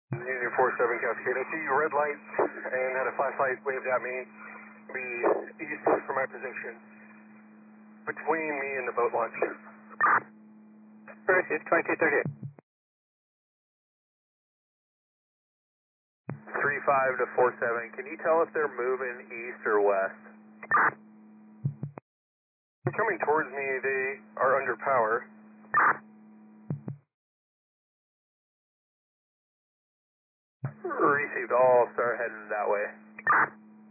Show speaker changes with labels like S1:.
S1: Union 47 Cascade. I see you red lights and had a flashlight waved at me. Be east from my position. Between me and the boat launch.
S2: First is 2238.
S3: 35 to 47, can you tell if they're moving east or west?
S1: Coming towards me, they are under power.
S3: Received, I'll start heading that way.